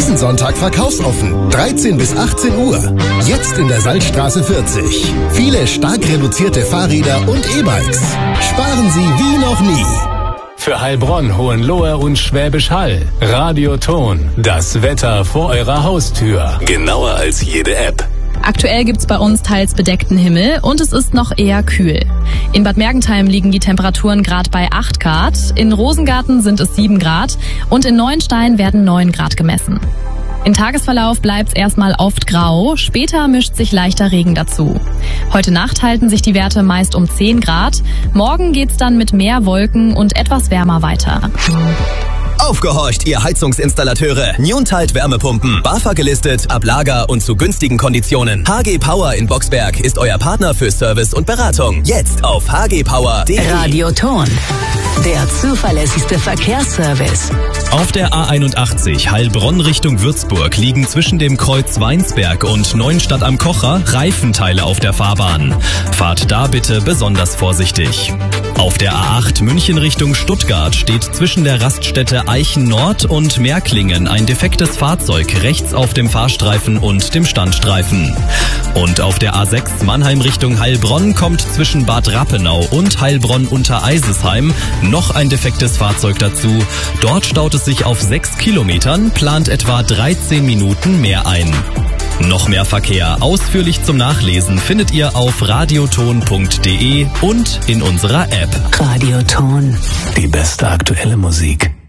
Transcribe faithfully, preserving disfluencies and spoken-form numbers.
Diesen Sonntag verkaufsoffen, dreizehn bis achtzehn Uhr. Jetzt in der Salzstraße vierzig. Viele stark reduzierte Fahrräder und E-Bikes. Sparen Sie wie noch nie. Für Heilbronn, Hohenlohe und Schwäbisch Hall. Radioton. Das Wetter vor eurer Haustür. Genauer als jede App. Aktuell gibt's bei uns teils bedeckten Himmel und es ist noch eher kühl. In Bad Mergentheim liegen die Temperaturen gerade bei acht Grad, in Rosengarten sind es sieben Grad und in Neuenstein werden neun Grad gemessen. Im Tagesverlauf bleibt's erstmal oft grau, später mischt sich leichter Regen dazu. Heute Nacht halten sich die Werte meist um zehn Grad, morgen geht's dann mit mehr Wolken und etwas wärmer weiter. Aufgehorcht, ihr Heizungsinstallateure. Newntide Wärmepumpen. BAFA gelistet, ab Lager und zu günstigen Konditionen. H G Power in Boxberg ist euer Partner für Service und Beratung. Jetzt auf h g power punkt d e. Radioton. Der zuverlässigste Verkehrsservice. Auf der A einundachtzig Heilbronn Richtung Würzburg liegen zwischen dem Kreuz Weinsberg und Neuenstadt am Kocher Reifenteile auf der Fahrbahn. Fahrt da bitte besonders vorsichtig. Auf der A acht München Richtung Stuttgart steht zwischen der Raststätte Eichen Nord und Meerklingen ein defektes Fahrzeug rechts auf dem Fahrstreifen und dem Standstreifen. Und auf der A sechs Mannheim Richtung Heilbronn kommt zwischen Bad Rappenau und Heilbronn unter Eisesheim noch ein defektes Fahrzeug dazu. Dort staut es sich auf sechs Kilometern, plant etwa dreizehn Minuten mehr ein. Noch mehr Verkehr ausführlich zum Nachlesen findet ihr auf radioton punkt d e und in unserer App. Radioton. Die beste aktuelle Musik.